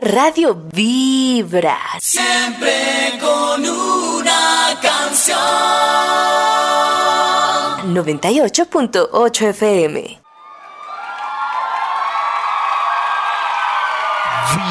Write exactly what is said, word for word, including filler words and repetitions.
Radio Vibra. Siempre con una canción. noventa y ocho punto ocho F M.